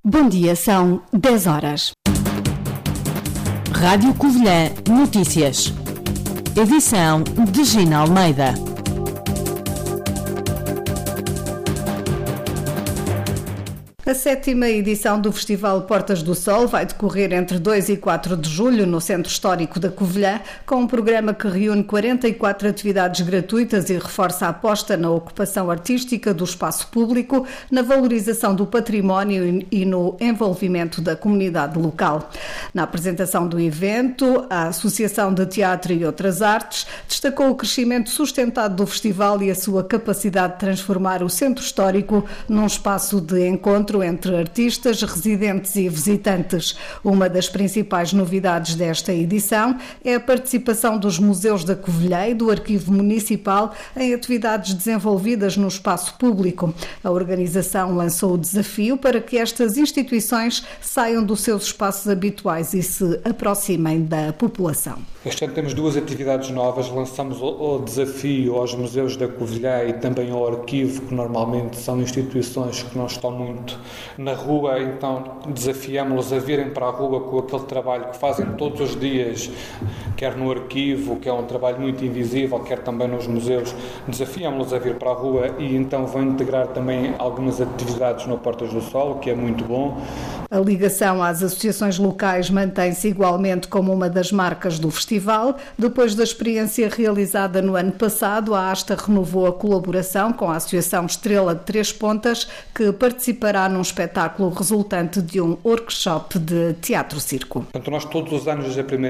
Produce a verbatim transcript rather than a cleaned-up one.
Bom dia, são dez horas. Rádio Covilhã Notícias. Edição de Gina Almeida. A sétima edição do Festival Portas do Sol vai decorrer entre dois e quatro de julho no Centro Histórico da Covilhã, com um programa que reúne quarenta e quatro atividades gratuitas e reforça a aposta na ocupação artística do espaço público, na valorização do património e no envolvimento da comunidade local. Na apresentação do evento, a Associação de Teatro e Outras Artes destacou o crescimento sustentado do festival e a sua capacidade de transformar o Centro Histórico num espaço de encontro entre artistas, residentes e visitantes. Uma das principais novidades desta edição é a participação dos museus da Covilhã e do Arquivo Municipal em atividades desenvolvidas no espaço público. A organização lançou o desafio para que estas instituições saiam dos seus espaços habituais e se aproximem da população. Este ano temos duas atividades novas. Lançamos o desafio aos museus da Covilhã e também ao arquivo, que normalmente são instituições que não estão muito na rua, então desafiamos-los a virem para a rua com aquele trabalho que fazem todos os dias, quer no arquivo, que é um trabalho muito invisível, quer também nos museus. Desafiamos-los a vir para a rua e então vão integrar também algumas atividades no Portas do Sol, o que é muito bom. A ligação às associações locais mantém-se igualmente como uma das marcas do festival. Depois da experiência realizada no ano passado, a ASTA renovou a colaboração com a Associação Estrela de Três Pontas, que participará num espetáculo resultante de um workshop de teatro-circo. Portanto, nós todos os anos, desde a primeira